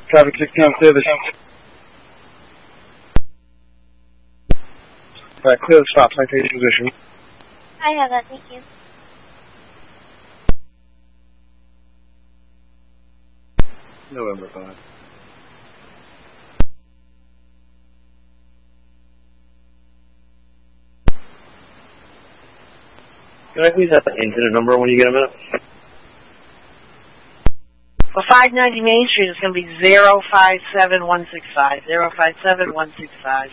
Traffic 69 service. Right, clear the stop, citation position. I have that, thank you. November 5. Can I please have the incident number when you get a minute? For 590 Main Street, it's going to be 057165. 057165.